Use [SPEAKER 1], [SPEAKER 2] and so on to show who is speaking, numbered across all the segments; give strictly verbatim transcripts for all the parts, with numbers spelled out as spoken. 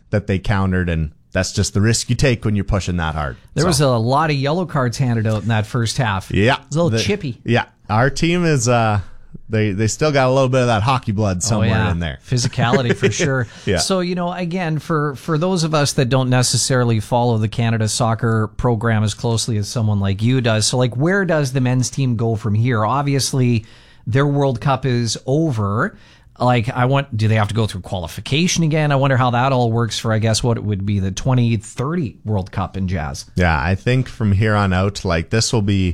[SPEAKER 1] that they countered, and that's just the risk you take when you're pushing that hard.
[SPEAKER 2] There
[SPEAKER 1] so.
[SPEAKER 2] was a lot of yellow cards handed out in that first half.
[SPEAKER 1] Yeah.
[SPEAKER 2] It was a little
[SPEAKER 1] the,
[SPEAKER 2] chippy.
[SPEAKER 1] Yeah. Our team is, uh, they, they still got a little bit of that hockey blood somewhere
[SPEAKER 2] oh, yeah.
[SPEAKER 1] in there.
[SPEAKER 2] Physicality for sure.
[SPEAKER 1] Yeah.
[SPEAKER 2] So, you know, again, for, for those of us that don't necessarily follow the Canada soccer program as closely as someone like you does, so like where does the men's team go from here? Obviously, their World Cup is over. Like, I want, do they have to go through qualification again? I wonder how that all works for, I guess, what it would be the twenty thirty World Cup in Jazz.
[SPEAKER 1] Yeah, I think from here on out, like, this will be,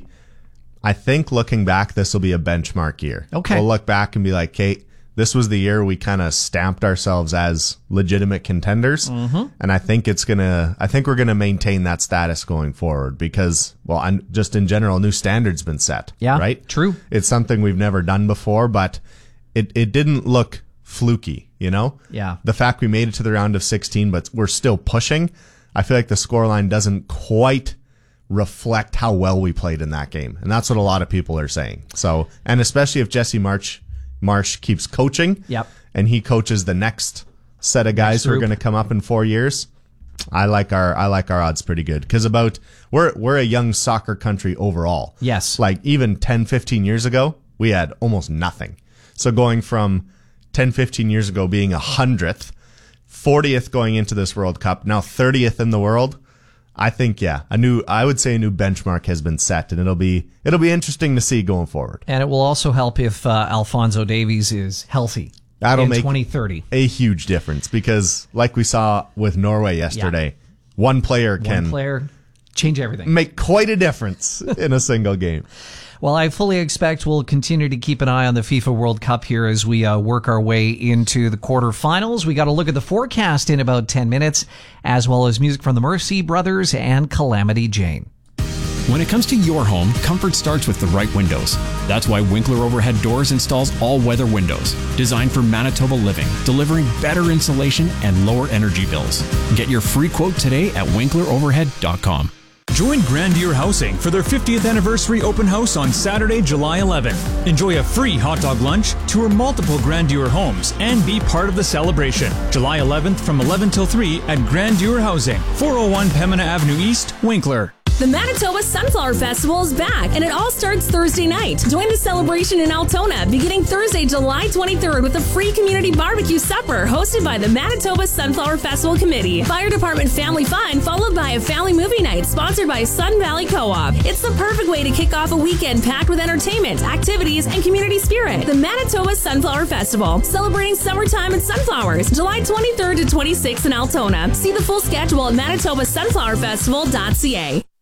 [SPEAKER 1] I think looking back, this will be a benchmark year.
[SPEAKER 2] Okay.
[SPEAKER 1] We'll look back and be like, Kate, this was the year we kind of stamped ourselves as legitimate contenders. Mm-hmm. And I think it's going to, I think we're going to maintain that status going forward because, well, I'm, just in general, new standards been set.
[SPEAKER 2] Yeah.
[SPEAKER 1] Right?
[SPEAKER 2] True.
[SPEAKER 1] It's something we've never done before, but it, it didn't look fluky, you know?
[SPEAKER 2] Yeah.
[SPEAKER 1] The fact we made it to the round of sixteen, but we're still pushing, I feel like the scoreline doesn't quite reflect how well we played in that game. And that's what a lot of people are saying. So, and especially if Jesse March, Marsh keeps coaching
[SPEAKER 2] yep.
[SPEAKER 1] and he coaches the next set of guys who are going to come up in four years, I like our, I like our odds pretty good. Cause about, we're, we're a young soccer country overall.
[SPEAKER 2] Yes.
[SPEAKER 1] Like even ten, fifteen years ago, we had almost nothing. So going from ten, fifteen years ago being a hundredth, fortieth going into this World Cup, now thirtieth in the world, I think, yeah, a new, I would say a new benchmark has been set, and it'll be, it'll be interesting to see going forward.
[SPEAKER 2] And it will also help if uh, Alphonso Davies is healthy.
[SPEAKER 1] That'll
[SPEAKER 2] in
[SPEAKER 1] make
[SPEAKER 2] twenty thirty
[SPEAKER 1] a huge difference because, like we saw with Norway yesterday, yeah. one player can
[SPEAKER 2] one player change everything,
[SPEAKER 1] make quite a difference in a single game.
[SPEAKER 2] Well, I fully expect we'll continue to keep an eye on the FIFA World Cup here as we uh, work our way into the quarterfinals. We got to look at the forecast in about ten minutes, as well as music from the Mercy Brothers and Calamity Jane.
[SPEAKER 3] When it comes to your home, comfort starts with the right windows. That's why Winkler Overhead Doors installs all-weather windows, designed for Manitoba living, delivering better insulation and lower energy bills. Get your free quote today at winkler overhead dot com.
[SPEAKER 4] Join Grand Deer Housing for their fiftieth anniversary open house on Saturday, July eleventh. Enjoy a free hot dog lunch, tour multiple Grand Deer homes, and be part of the celebration. July eleventh from eleven till three at Grand Deer Housing, four oh one Pembina Avenue East, Winkler.
[SPEAKER 5] The Manitoba Sunflower Festival is back, and it all starts Thursday night. Join the celebration in Altona, beginning Thursday, July twenty-third, with a free community barbecue supper hosted by the Manitoba Sunflower Festival Committee. Fire Department Family Fun, followed by a family movie night sponsored by Sun Valley Co-op. It's the perfect way to kick off a weekend packed with entertainment, activities, and community spirit. The Manitoba Sunflower Festival, celebrating summertime and sunflowers, July twenty-third to twenty-sixth in Altona. See the full schedule at manitoba sunflower festival dot c a.